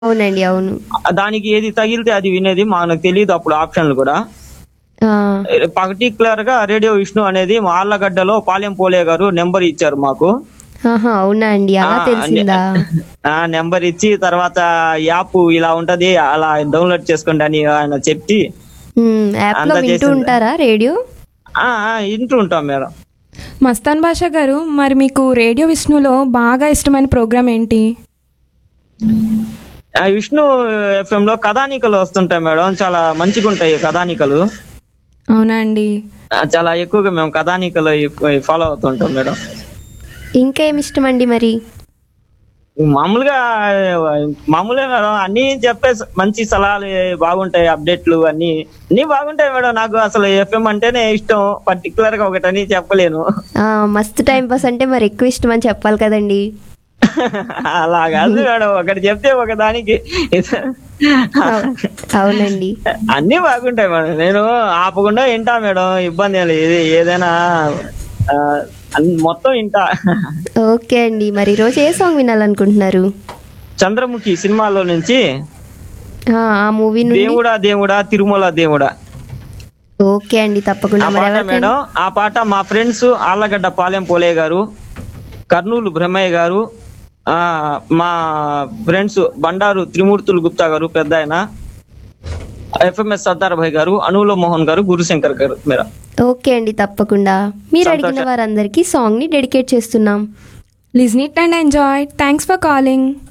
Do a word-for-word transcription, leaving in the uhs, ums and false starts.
అవునండి. అవును. దానికి ఏది తగిలితే అది వినేది. మనకు తెలీదు అప్పుడు ఆప్షన్లు కూడా. ఆ! పర్టిక్యులర్ గా రేడియో విష్ణు అనేది మా ఆళ్ళగడ్డలో పాలెం పోలే గారు నెంబర్ ఇచ్చారు మాకు. ఆహా! అవునా అండి. ఆ! అలా నె తెలిసిందా? ఆ! నెంబర్ ఇచ్చి తర్వాత యాప్ ఇలా ఉంటది. అలా డౌన్‌లోడ్ చేసుకోండి అని ఆయన చెప్పి హ్మ్. యాప్‌లో అంతా వింటూ చేసింది. ఉంటారా రేడియో? ఆ! ఆ! ఇంటూ ఉంటాం మేడం. మస్తాన్ బాషా గారు, మరి మీకు రేడియో విష్ణులో బాగా ఇష్టమైన ప్రోగ్రామ్ ఏంటి? ఆ విష్ణు ఎఫ్ఎంలో కథానికలు వస్తుంటాయి మేడం. చాలా మంచిగుంటాయి కథానికలు. అవునా అండి. ఆ! చాలా ఎక్కువగా మేము కథానికలు ఎక్కువ ఫాలో అవుతుంటాం మేడం. ఇంకా ఏమిష్టమండి మరి? మామూలుగా మామూలే మేడం. అన్నీ చెప్పే స మంచి సలహాలు బాగుంటాయి. అప్డేట్‌లు అన్నీ, అన్నీ బాగుంటాయి మేడం. నాకు అసలు ఎఫ్ఎం అంటేనే ఇష్టం. పర్టిక్యులర్‌గా ఒకటని చెప్పలేను. ఆ! మస్తు టైమ్ పాస్ అంటే మరి ఎక్కువ ఇష్టమని చెప్పాలి కదండీ! అలా కాదు మేడం. ఒకటి చెప్తే ఒకదానికి అవ్ అవునండి. అన్నీ బాగుంటాయి మేడం. నేను ఆపకుండా వింటా మేడం. ఇబ్బందేం లేదు. ఏదైనా ఆహ్, అన్ మొత్తం వింటా. ఓకే అండి. మరి ఈరోజు ఏ సాంగ్ వినాలనుకుంటున్నారు? 'చంద్రముఖి' సినిమాలో నుంచి ఆ! ఆ మూవీ నుండి 'దేవుడా దేవుడా తిరుమల దేవుడా' ఓకే అండి. ఆ తప్పకుండా. మరి పాట ఎవరికైనా మేడం. ఆ పాట మా ఫ్రెండ్స్ ఆళ్ళగడ్డ పాలెం పోలే గారు, కర్నూలు బ్రహ్మయ్య గారు, ఆహ్, మా ఫ్రెండ్స్ బండారు త్రిమూర్తులు గుప్తా గారు పెద్దాయన, ఎఫ్ఎంఎస్ సర్దార్ భాయ్ గారు, అనువుల మోహన్ గారు, గురుశంకర్ గారు మేడం. ఓకే అండి. తప్పకుండా. మీరు అడిగిన సంతోషం. వారందరికీ సాంగ్‌ని డెడికేట్ చేస్తున్నాం. Listen it and enjoy. Thanks for calling.